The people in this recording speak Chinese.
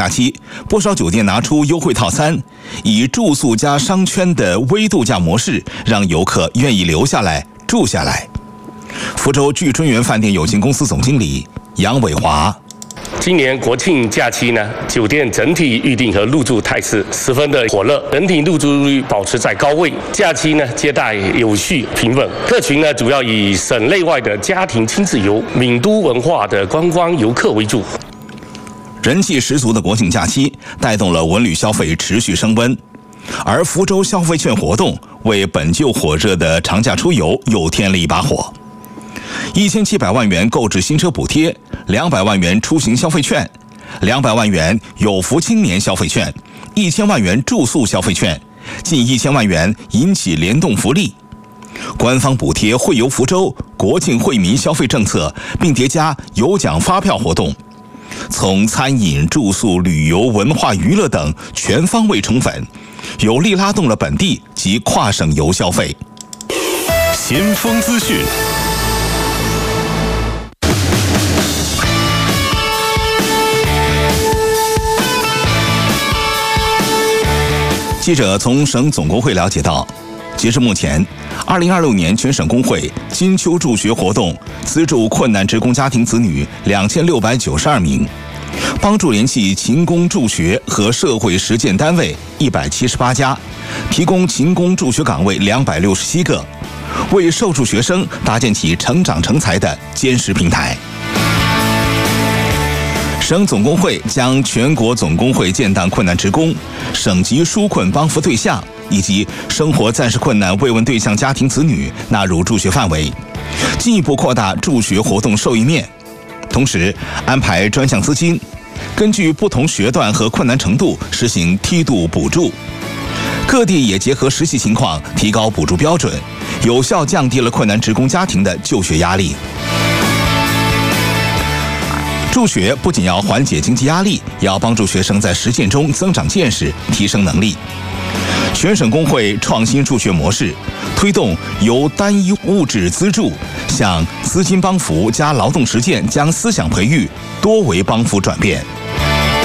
假期，不少酒店拿出优惠套餐，以住宿加商圈的微度假模式，让游客愿意留下来住下来。福州聚春园饭店有限公司总经理杨伟华。 今年国庆假期呢，酒店整体预订和入住态势十分的火热，整体入住率保持在高位。假期呢，接待有序平稳，客群呢主要以省内外的家庭亲子游、闽都文化的观光游客为主。 人气十足的国庆假期带动了文旅消费持续升温，而福州消费券活动为本就火热的长假出游又添了一把火。1700万元购置新车补贴，200万元出行消费券，200万元有福青年消费券，1000万元住宿消费券，近1000万元引起联动福利。官方补贴惠游福州国庆惠民消费政策，并叠加有奖发票活动，从餐饮、住宿、旅游、文化娱乐等全方位宠粉，有力拉动了本地及跨省游消费。 先锋资讯。 记者从省总工会了解到，截至目前，2026年全省工会金秋助学活动资助困难职工家庭子女2692名，帮助联系勤工助学和社会实践单位178家，提供勤工助学岗位267个，为受助学生搭建起成长成才的坚实平台。省总工会将全国总工会建档困难职工、省级纾困帮扶对象以及生活暂时困难慰问对象家庭子女纳入助学范围，进一步扩大助学活动受益面，同时安排专项资金，根据不同学段和困难程度实行梯度补助。各地也结合实际情况提高补助标准，有效降低了困难职工家庭的就学压力。助学不仅要缓解经济压力，也要帮助学生在实践中增长见识、提升能力。全省工会创新助学模式，推动由单一物质资助向资金帮扶加劳动实践将思想培育多维帮扶转变。